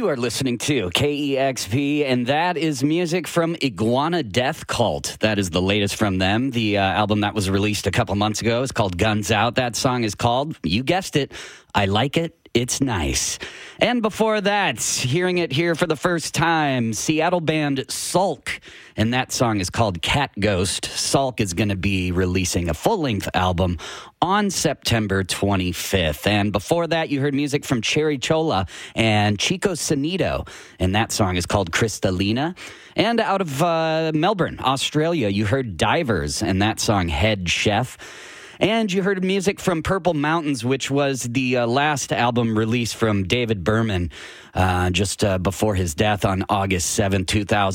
You are listening to KEXP, and that is music from Iguana Death Cult. That is the latest from them. The album that was released a couple months ago is called Guns Out. That song is called, you guessed it, I Like It, It's Nice. And before that, hearing it here for the first time, Seattle band Sulk, and that song is called Cat Ghost. Sulk is going to be releasing a full-length album on September 25th. And before that, you heard music from Cherry Chola and Chico Sonido, and that song is called Crystalina. And out of Melbourne, Australia, you heard Divers, and that song Head Chef. And you heard music from Purple Mountains, which was the last album released from David Berman just before his death on August 7,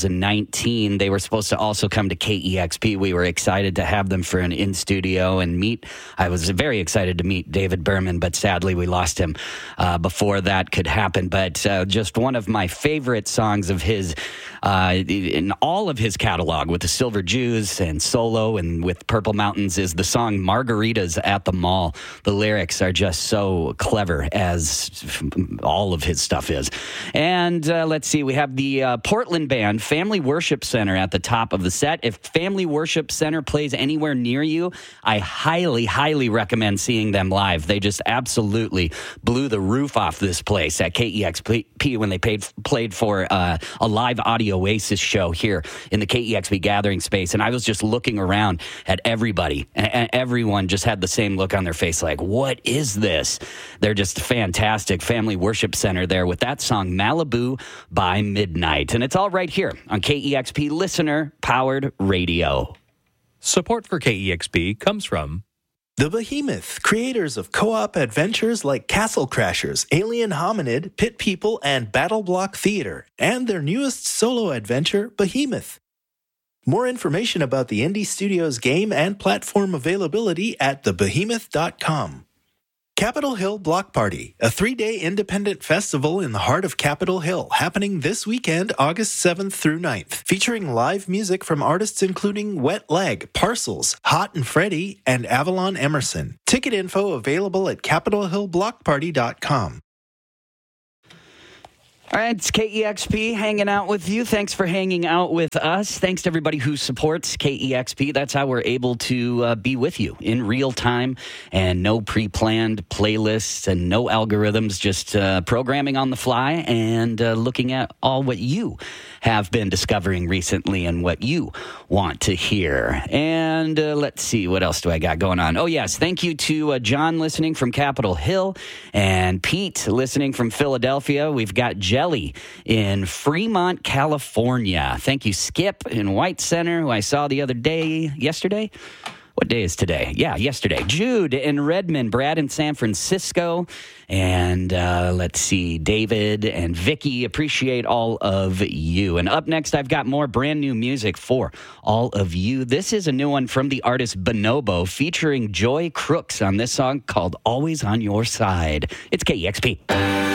2019. They were supposed to also come to KEXP. We were excited to have them for an in-studio and meet. I was very excited to meet David Berman, but sadly we lost him before that could happen. But just one of my favorite songs of his in all of his catalog with the Silver Jews and solo and with Purple Mountains is the song Margaritas at the Mall. The lyrics are just so clever, as all of his stuff is. And let's see, we have the Portland band Family Worship Center at the top of the set. If Family Worship Center plays anywhere near you, I highly, highly recommend seeing them live. They just absolutely blew the roof off this place at KEXP when they played for a live Audio Oasis show here in the KEXP gathering space. And I was just looking around at everybody, and everyone just had the same look on their face like, what is this? They're just fantastic. Family Worship Center there with that song Malibu by Midnight. And it's all right here on KEXP Listener Powered Radio. Support for KEXP comes from The Behemoth, creators of co-op adventures like Castle Crashers, Alien Hominid, Pit People, and Battle Block Theater, and their newest solo adventure, Behemoth. More information about the Indie Studios game and platform availability at thebehemoth.com. Capitol Hill Block Party, a 3-day independent festival in the heart of Capitol Hill, happening this weekend, August 7th through 9th, featuring live music from artists including Wet Leg, Parcels, Hot and Freddy, and Avalon Emerson. Ticket info available at capitolhillblockparty.com. All right, it's KEXP hanging out with you. Thanks for hanging out with us. Thanks to everybody who supports KEXP. That's how we're able to be with you in real time and no pre-planned playlists and no algorithms, just programming on the fly and looking at all what you have been discovering recently and what you want to hear. And let's see, what else do I got going on? Oh, yes, thank you to John listening from Capitol Hill and Pete listening from Philadelphia. We've got Jelly in Fremont, California. Thank you, Skip in White Center, who I saw the other day, yesterday. What day is today? Yeah, yesterday. Jude in Redmond, Brad in San Francisco, and let's see, David and Vicky. Appreciate all of you. And up next, I've got more brand new music for all of you. This is a new one from the artist Bonobo featuring Joy Crooks on this song called Always on Your Side. It's KEXP.